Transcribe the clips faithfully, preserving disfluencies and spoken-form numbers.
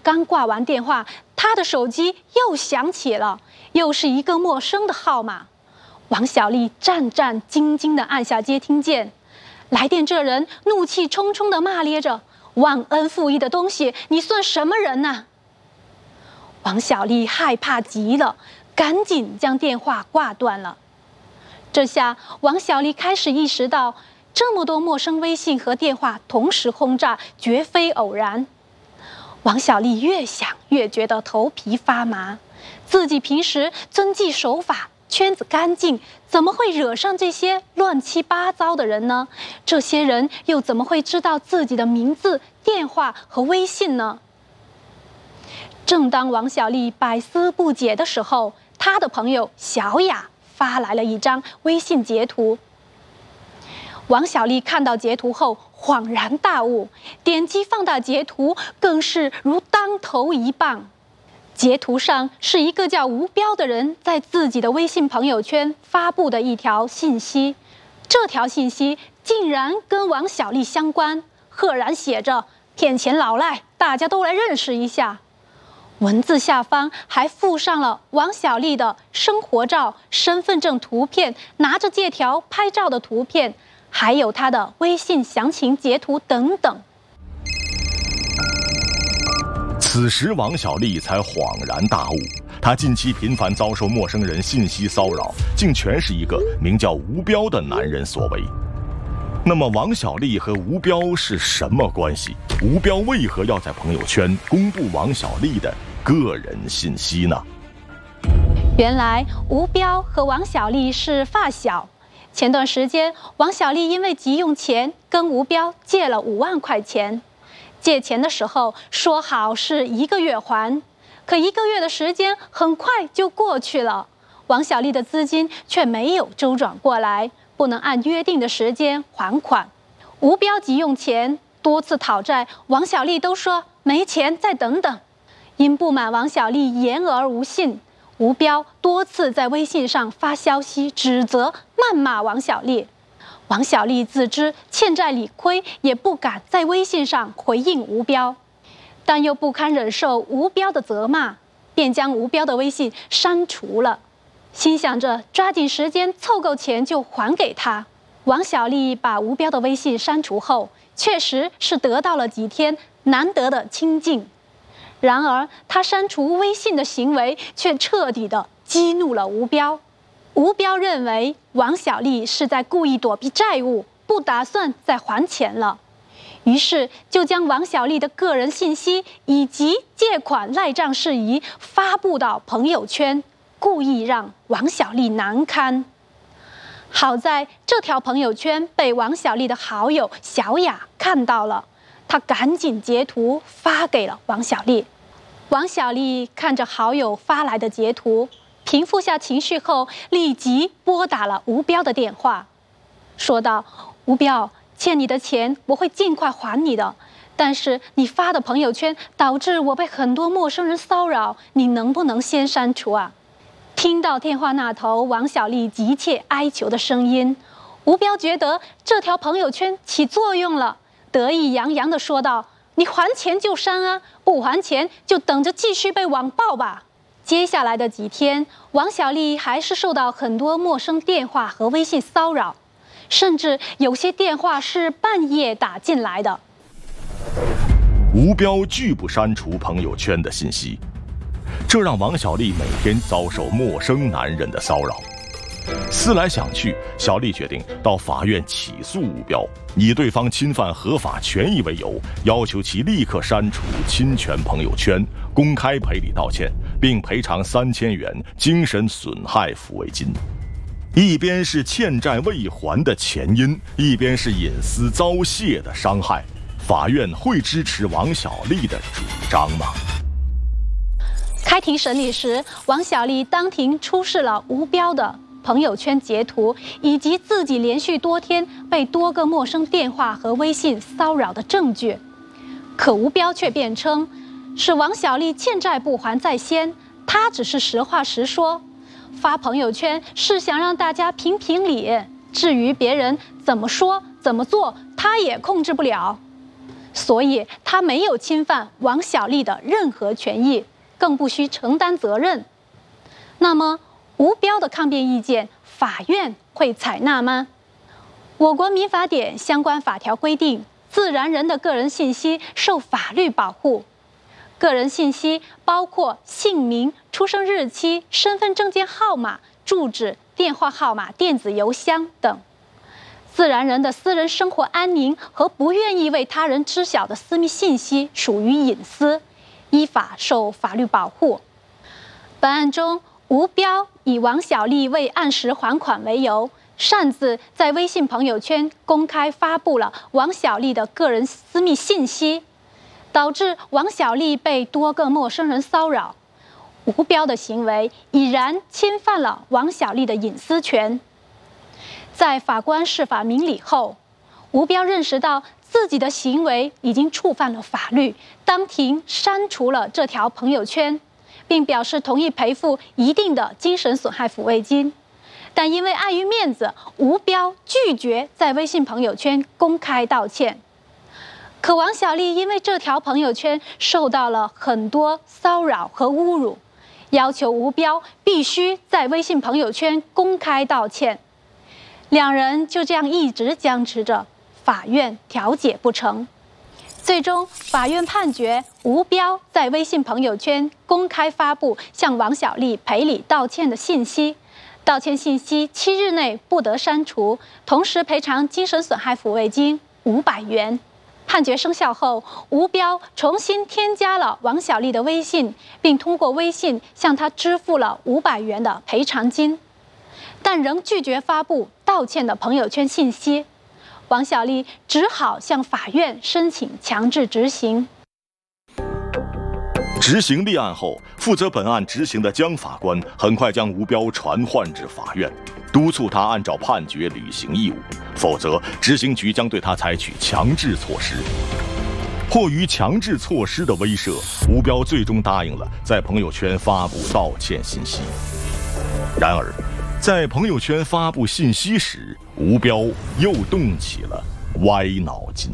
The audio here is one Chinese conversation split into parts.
刚挂完电话，他的手机又响起了，又是一个陌生的号码。王小丽战战兢兢地按下接听键，来电这人怒气冲冲地骂咧着：“忘恩负义的东西，你算什么人呐？”王小丽害怕极了，赶紧将电话挂断了。这下王小丽开始意识到，这么多陌生微信和电话同时轰炸，绝非偶然。王小丽越想越觉得头皮发麻，自己平时遵纪守法，圈子干净，怎么会惹上这些乱七八糟的人呢？这些人又怎么会知道自己的名字、电话和微信呢？正当王小丽百思不解的时候，她的朋友小雅发来了一张微信截图。王小丽看到截图后恍然大悟，点击放大截图，更是如当头一棒。截图上是一个叫吴彪的人在自己的微信朋友圈发布的一条信息，这条信息竟然跟王小丽相关，赫然写着“骗钱老赖，大家都来认识一下”。文字下方还附上了王小丽的生活照、身份证图片、拿着借条拍照的图片，还有她的微信详情截图等等。 此时王小丽才恍然大悟，她近期频繁遭受陌生人信息骚扰，竟全是一个名叫吴彪的男人所为。那么王小丽和吴彪是什么关系？吴彪为何要在朋友圈公布王小丽的个人信息呢？ 原来吴彪和王小丽是发小，前段时间王小丽因为急用钱，跟吴彪借了五万块钱。借钱的时候说好是一个月还，可一个月的时间很快就过去了，王小丽的资金却没有周转过来，不能按约定的时间还款。吴彪急用钱，多次讨债，王小丽都说没钱，再等等。因不满王小丽言而无信，吴彪多次在微信上发消息指责、谩骂王小丽。王小丽自知欠债理亏，也不敢在微信上回应吴彪，但又不堪忍受吴彪的责骂，便将吴彪的微信删除了，心想着抓紧时间凑够钱就还给他。王小丽把吴彪的微信删除后，确实是得到了几天难得的清静。然而她删除微信的行为却彻底的激怒了吴彪。吴彪认为王小丽是在故意躲避债务，不打算再还钱了，于是就将王小丽的个人信息以及借款赖账事宜发布到朋友圈，故意让王小丽难堪。好在这条朋友圈被王小丽的好友小雅看到了，她赶紧截图发给了王小丽。王小丽看着好友发来的截图，平复下情绪后，立即拨打了吴彪的电话，说道：“吴彪，欠你的钱我会尽快还你的，但是你发的朋友圈导致我被很多陌生人骚扰，你能不能先删除啊？”听到电话那头王小丽急切哀求的声音，吴彪觉得这条朋友圈起作用了，得意洋洋地说道：“你还钱就删啊，不还钱就等着继续被网暴吧。”接下来的几天，王小丽还是受到很多陌生电话和微信骚扰，甚至有些电话是半夜打进来的。 吴彪拒不删除朋友圈的信息，这让王小丽每天遭受陌生男人的骚扰。思来想去，小丽决定到法院起诉吴彪，以对方侵犯合法权益为由，要求其立刻删除侵权朋友圈，公开赔礼道歉，并赔偿三千元精神损害抚慰金。一边是欠债未还的前因，一边是隐私遭泄的伤害，法院会支持王小丽的主张吗？ 开庭审理时，王小丽当庭出示了吴彪的朋友圈截图，以及自己连续多天被多个陌生电话和微信骚扰的证据。可吴彪却辩称，是王小丽欠债不还在先，他只是实话实说，发朋友圈是想让大家评评理，至于别人怎么说怎么做，他也控制不了。 所以他没有侵犯王小丽的任何权益，更不需承担责任。那么，吴彪的抗辩意见，法院会采纳吗？我国民法典相关法条规定，自然人的个人信息受法律保护。个人信息包括姓名、出生日期、身份证件号码、住址、电话号码、电子邮箱等。自然人的私人生活安宁和不愿意为他人知晓的私密信息属于隐私，依法受法律保护。本案中，吴彪以王小丽未按时还款为由，擅自在微信朋友圈公开发布了王小丽的个人私密信息，导致王小丽被多个陌生人骚扰。吴彪的行为已然侵犯了王小丽的隐私权。在法官释法明理后，吴彪认识到自己的行为已经触犯了法律，当庭删除了这条朋友圈，并表示同意赔付一定的精神损害抚慰金。但因为碍于面子，吴彪拒绝在微信朋友圈公开道歉。可王小丽因为这条朋友圈受到了很多骚扰和侮辱，要求吴彪必须在微信朋友圈公开道歉。两人就这样一直僵持着，法院调解不成。最终，法院判决吴彪在微信朋友圈公开发布向王小丽赔礼道歉的信息，道歉信息七日内不得删除，同时赔偿精神损害抚慰金五百元。判决生效后，吴彪重新添加了王小丽的微信，并通过微信向她支付了五百元的赔偿金，但仍拒绝发布道歉的朋友圈信息。王小丽只好向法院申请强制执行。 执行立案后，负责本案执行的江法官很快将吴彪传唤至法院，督促他按照判决履行义务，否则执行局将对他采取强制措施。迫于强制措施的威慑，吴彪最终答应了在朋友圈发布道歉信息。然而，在朋友圈发布信息时，吴彪又动起了歪脑筋。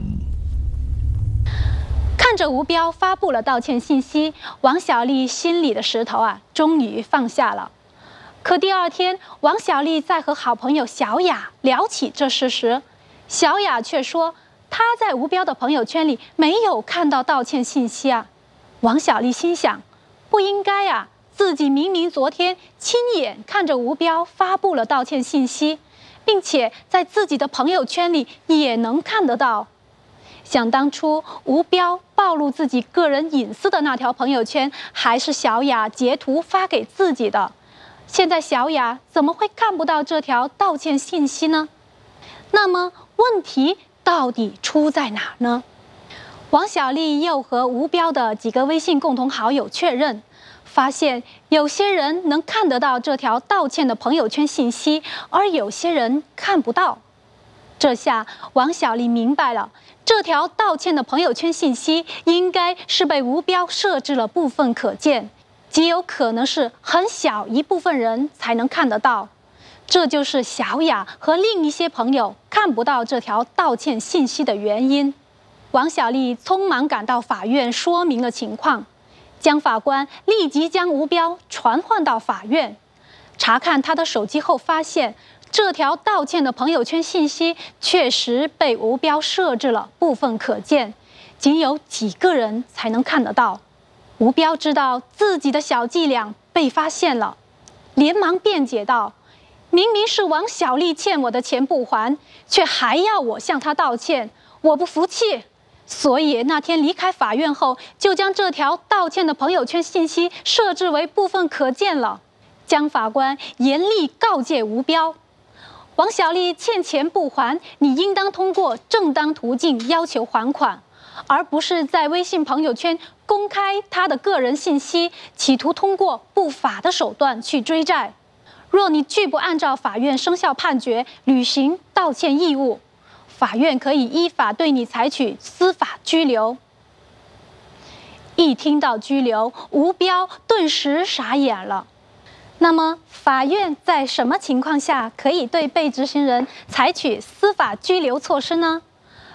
看着吴彪发布了道歉信息，王小丽心里的石头啊，终于放下了。可第二天，王小丽在和好朋友小雅聊起这事时，小雅却说她在吴彪的朋友圈里没有看到道歉信息啊。王小丽心想，不应该啊，自己明明昨天亲眼看着吴彪发布了道歉信息，并且在自己的朋友圈里也能看得到。想当初，吴彪暴露自己个人隐私的那条朋友圈，还是小雅截图发给自己的。现在小雅怎么会看不到这条道歉信息呢？那么问题到底出在哪呢？王小丽又和吴彪的几个微信共同好友确认，发现有些人能看得到这条道歉的朋友圈信息，而有些人看不到。这下王小丽明白了，这条道歉的朋友圈信息应该是被吴彪设置了部分可见，极有可能是很小一部分人才能看得到。这就是小雅和另一些朋友看不到这条道歉信息的原因。王小丽匆忙赶到法院说明了情况，江法官立即将吴彪传唤到法院，查看他的手机后发现，这条道歉的朋友圈信息确实被吴彪设置了部分可见，仅有几个人才能看得到。吴彪知道自己的小伎俩被发现了，连忙辩解道：“明明是王小丽欠我的钱不还，却还要我向她道歉，我不服气。所以那天离开法院后，就将这条道歉的朋友圈信息设置为部分可见了。”江法官严厉告诫吴彪：“王小丽欠钱不还，你应当通过正当途径要求还款，而不是在微信朋友圈公开她的个人信息，企图通过不法的手段去追债。若你拒不按照法院生效判决履行道歉义务，法院可以依法对你采取司法拘留。”一听到拘留，吴彪顿时傻眼了。那么，法院在什么情况下可以对被执行人采取司法拘留措施呢？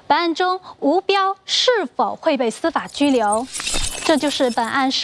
本案中吴彪是否会被司法拘留？这就是本案涉